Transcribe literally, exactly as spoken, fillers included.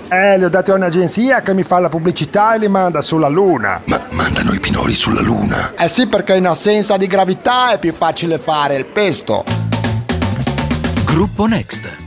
Eh, li ho dati a un'agenzia che mi fa la pubblicità e li manda sulla Luna. Ma mandano i pinoli sulla Luna? Eh sì, perché in assenza di gravità è più facile fare il pesto. Gruppo Next.